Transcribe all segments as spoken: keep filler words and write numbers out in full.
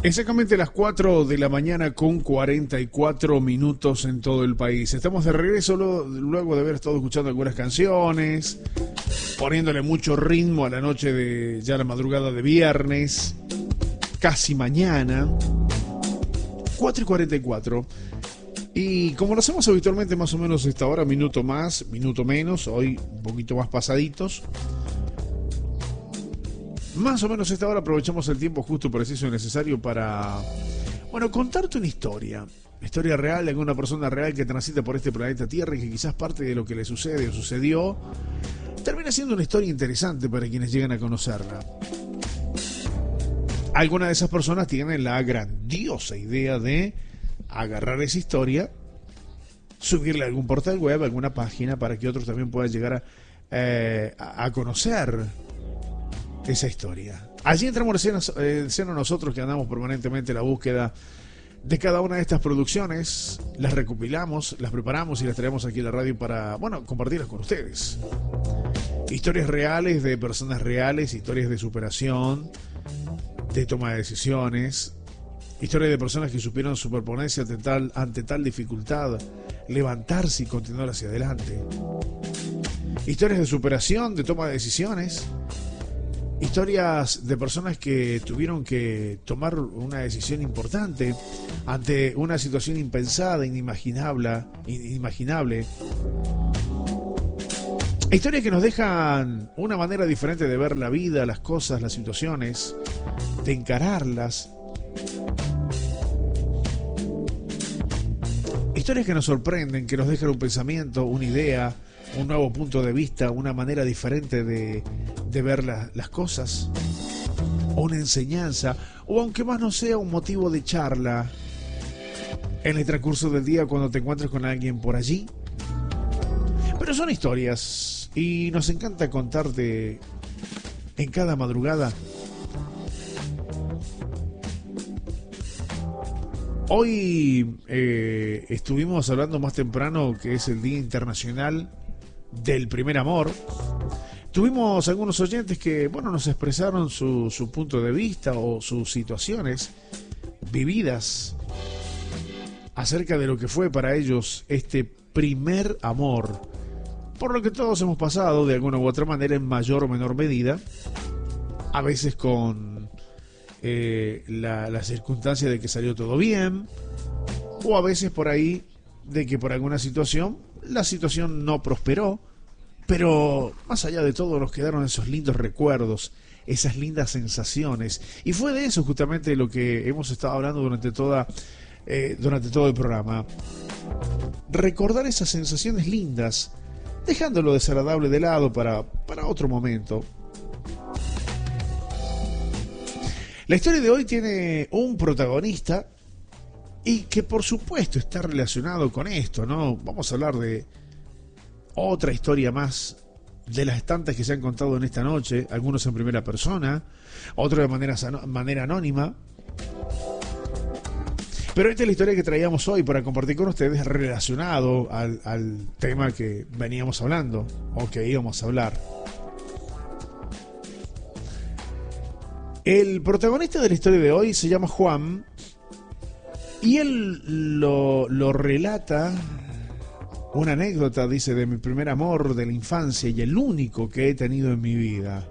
Exactamente las cuatro de la mañana con cuarenta y cuatro minutos en todo el país. Estamos de regreso luego de haber estado escuchando algunas canciones, poniéndole mucho ritmo a la noche de ya la madrugada de viernes, casi mañana, cuatro y cuarenta y cuatro. Y como lo hacemos habitualmente más o menos esta hora, minuto más, minuto menos, hoy un poquito más pasaditos. Más o menos a esta hora aprovechamos el tiempo justo, preciso y necesario para, bueno, contarte una historia. Historia real de alguna persona real que transita por este planeta Tierra y que quizás parte de lo que le sucede o sucedió termina siendo una historia interesante para quienes llegan a conocerla. Algunas de esas personas tienen la grandiosa idea de agarrar esa historia, subirle a algún portal web, alguna página, para que otros también puedan llegar a, eh, a conocer esa historia. Allí entramos en escena nosotros que andamos permanentemente en la búsqueda de cada una de estas producciones, las recopilamos, las preparamos y las traemos aquí a la radio para, bueno, compartirlas con ustedes. Historias reales de personas reales, historias de superación, de toma de decisiones, historias de personas que supieron superponerse ante tal, ante tal dificultad, levantarse y continuar hacia adelante. Historias de superación, de toma de decisiones. Historias de personas que tuvieron que tomar una decisión importante ante una situación impensada, inimaginable, inimaginable. Historias que nos dejan una manera diferente de ver la vida, las cosas, las situaciones, de encararlas. Historias que nos sorprenden, que nos dejan un pensamiento, una idea, un nuevo punto de vista, una manera diferente de, de ver la, las cosas, o una enseñanza, o aunque más no sea un motivo de charla en el transcurso del día cuando te encuentres con alguien por allí. Pero son historias y nos encanta contarte en cada madrugada. Hoy eh, estuvimos hablando más temprano que es el Día Internacional del Primer Amor. Tuvimos algunos oyentes que, bueno, nos expresaron su, su punto de vista o sus situaciones vividas acerca de lo que fue para ellos este primer amor, por lo que todos hemos pasado de alguna u otra manera en mayor o menor medida, a veces con eh, la, la circunstancia de que salió todo bien, o a veces por ahí de que por alguna situación la situación no prosperó, pero más allá de todo nos quedaron esos lindos recuerdos, esas lindas sensaciones, y fue de eso justamente lo que hemos estado hablando durante toda eh, durante todo el programa. Recordar esas sensaciones lindas, dejando lo desagradable de lado para, para otro momento. La historia de hoy tiene un protagonista y que por supuesto está relacionado con esto, ¿no? Vamos a hablar de otra historia más de las tantas que se han contado en esta noche, algunos en primera persona, otros de manera, manera anónima. Pero esta es la historia que traíamos hoy para compartir con ustedes relacionado al, al tema que veníamos hablando o que íbamos a hablar. El protagonista de la historia de hoy se llama Juan y él lo, lo relata, una anécdota, dice, de mi primer amor de la infancia y el único que he tenido en mi vida.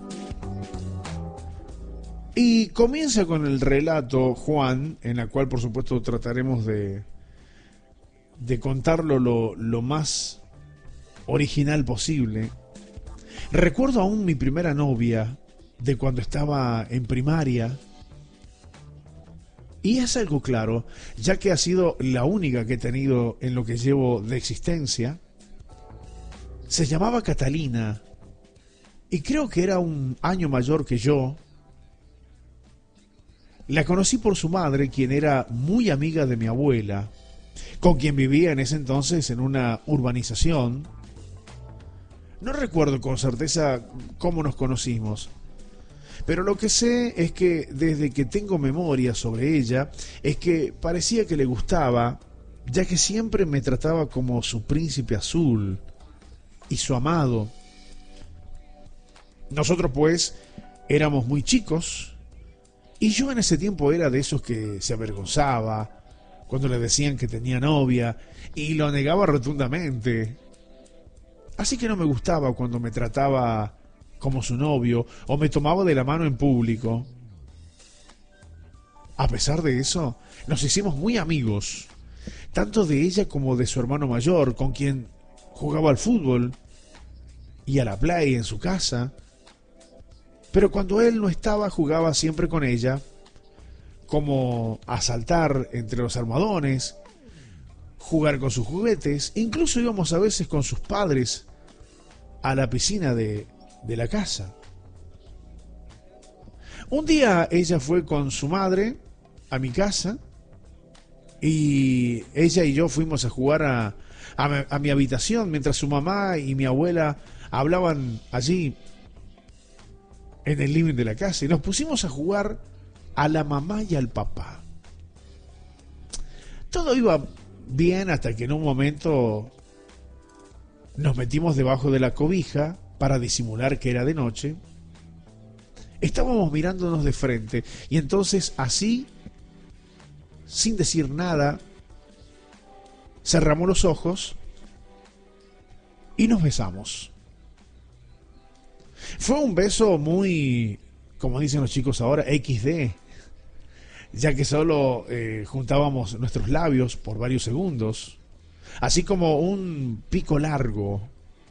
Y comienza con el relato Juan, en la cual por supuesto trataremos de, de contarlo lo, lo más original posible. Recuerdo aún mi primera novia de cuando estaba en primaria. Y es algo claro, ya que ha sido la única que he tenido en lo que llevo de existencia. Se llamaba Catalina y creo que era un año mayor que yo. La conocí por su madre, quien era muy amiga de mi abuela, con quien vivía en ese entonces en una urbanización. No recuerdo con certeza cómo nos conocimos, pero lo que sé es que desde que tengo memoria sobre ella, es que parecía que le gustaba, ya que siempre me trataba como su príncipe azul y su amado. Nosotros pues éramos muy chicos Y yo en ese tiempo era de esos que se avergonzaba cuando le decían que tenía novia y lo negaba rotundamente. Así que no me gustaba cuando me trataba como su novio o me tomaba de la mano en público. A pesar de eso, nos hicimos muy amigos, tanto de ella como de su hermano mayor, con quien jugaba al fútbol y a la play en su casa. Pero cuando él no estaba, jugaba siempre con ella, como a saltar entre los almohadones, jugar con sus juguetes, incluso íbamos a veces con sus padres a la piscina de, de la casa. Un día ella fue con su madre a mi casa y ella y yo fuimos a jugar a, a, a mi habitación mientras su mamá y mi abuela hablaban allí en el living de la casa y nos pusimos a jugar a la mamá y al papá. Todo iba bien hasta que en un momento nos metimos debajo de la cobija para disimular que era de noche. Estábamos mirándonos de frente y entonces así, sin decir nada, cerramos los ojos y nos besamos. Fue un beso muy, como dicen los chicos ahora, equis de, ya que solo eh, juntábamos nuestros labios por varios segundos, así como un pico largo.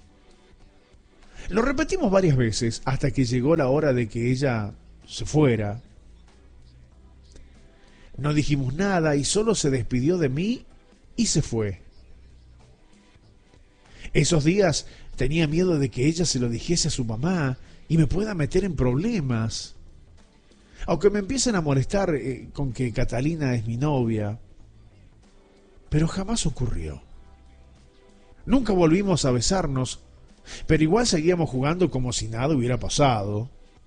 Lo repetimos varias veces hasta que llegó la hora de que ella se fuera. No dijimos nada y solo se despidió de mí y se fue. Esos días tenía miedo de que ella se lo dijese a su mamá y me pueda meter en problemas. Aunque me empiecen a molestar eh, con que Catalina es mi novia. Pero jamás ocurrió. Nunca volvimos a besarnos, pero igual seguíamos jugando como si nada hubiera pasado.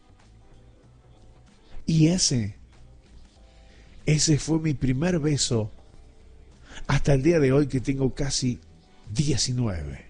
Y ese, ese fue mi primer beso hasta el día de hoy que tengo casi diecinueve.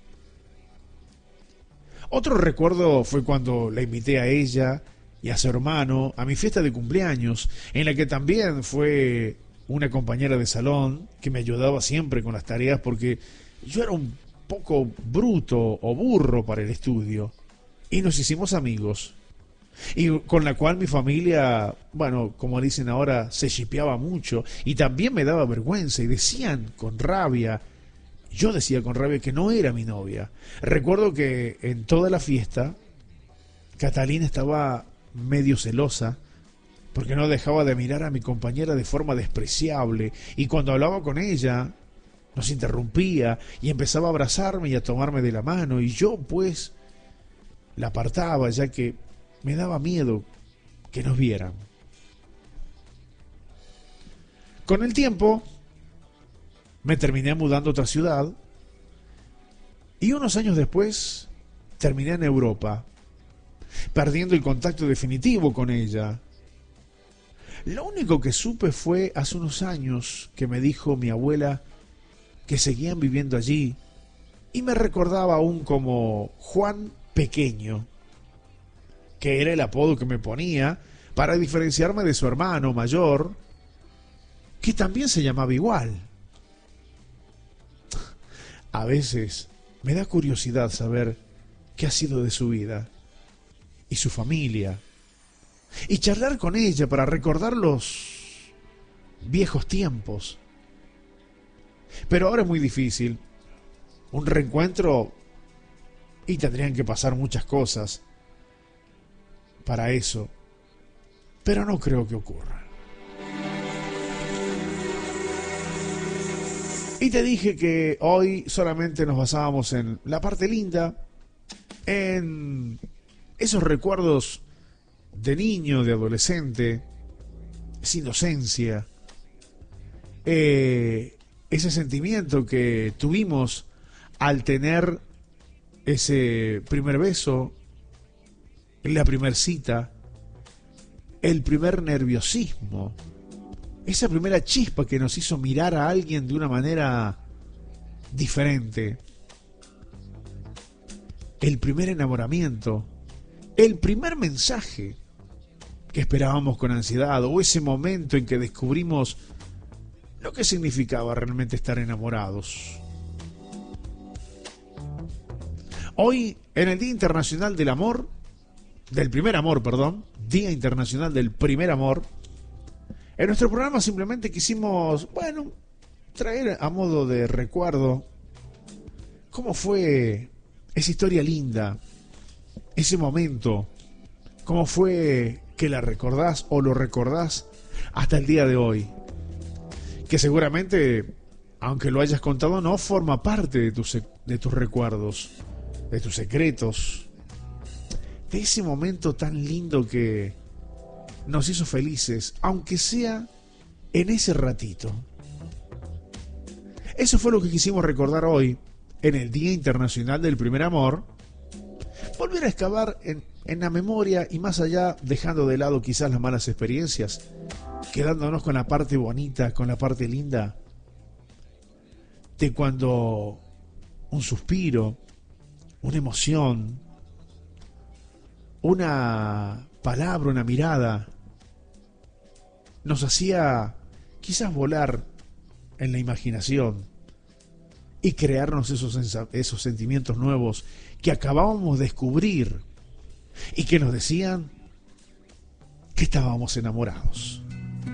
Otro recuerdo fue cuando la invité a ella y a su hermano a mi fiesta de cumpleaños, en la que también fue una compañera de salón que me ayudaba siempre con las tareas porque yo era un poco bruto o burro para el estudio. Y nos hicimos amigos. Y con la cual mi familia, bueno, como dicen ahora, se shipeaba mucho. Y también me daba vergüenza y decían con rabia, yo decía con rabia que no era mi novia. Recuerdo que en toda la fiesta, Catalina estaba medio celosa porque no dejaba de mirar a mi compañera de forma despreciable. Y cuando hablaba con ella, nos interrumpía y empezaba a abrazarme y a tomarme de la mano. Y yo, pues, la apartaba ya que me daba miedo que nos vieran. Con el tiempo me terminé mudando a otra ciudad y unos años después terminé en Europa, perdiendo el contacto definitivo con ella. Lo único que supe fue hace unos años que me dijo mi abuela que seguían viviendo allí y me recordaba aún como Juan Pequeño, que era el apodo que me ponía para diferenciarme de su hermano mayor, que también se llamaba igual. A veces me da curiosidad saber qué ha sido de su vida y su familia, y charlar con ella para recordar los viejos tiempos. Pero ahora es muy difícil. Un reencuentro y tendrían que pasar muchas cosas para eso. Pero no creo que ocurra. Y te dije que hoy solamente nos basábamos en la parte linda, en esos recuerdos de niño, de adolescente, esa inocencia, eh, ese sentimiento que tuvimos al tener ese primer beso, la primer cita, el primer nerviosismo, esa primera chispa que nos hizo mirar a alguien de una manera diferente, el primer enamoramiento, el primer mensaje que esperábamos con ansiedad, o ese momento en que descubrimos lo que significaba realmente estar enamorados. Hoy, en el Día Internacional del Amor, del Primer Amor, perdón, Día Internacional del Primer Amor, en nuestro programa simplemente quisimos, bueno, traer a modo de recuerdo cómo fue esa historia linda, ese momento, cómo fue que la recordás o lo recordás hasta el día de hoy, que seguramente, aunque lo hayas contado, no forma parte de tus, de tus recuerdos, de tus secretos, de ese momento tan lindo que nos hizo felices, aunque sea en ese ratito. Eso fue lo que quisimos recordar hoy, en el Día Internacional del Primer Amor. Volver a excavar en, en la memoria y más allá, dejando de lado quizás las malas experiencias, quedándonos con la parte bonita, con la parte linda de cuando un suspiro, una emoción, una palabra, una mirada nos hacía quizás volar en la imaginación y crearnos esos, esos sentimientos nuevos que acabábamos de descubrir y que nos decían que estábamos enamorados.